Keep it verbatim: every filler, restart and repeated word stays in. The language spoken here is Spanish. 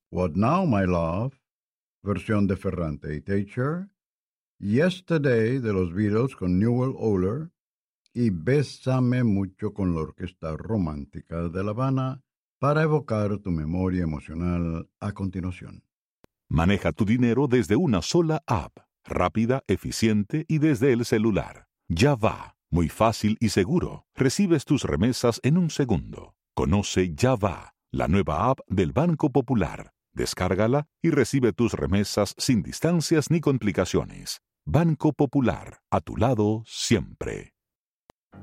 What Now, My Love, versión de Ferrante y Teacher, Yesterday de los Beatles con Newell Oler y Bésame mucho con la Orquesta Romántica de La Habana para evocar tu memoria emocional a continuación. Maneja tu dinero desde una sola app, rápida, eficiente y desde el celular. Ya va, muy fácil y seguro. Recibes tus remesas en un segundo. Conoce Ya va, la nueva app del Banco Popular. Descárgala y recibe tus remesas sin distancias ni complicaciones. Banco Popular, a tu lado siempre.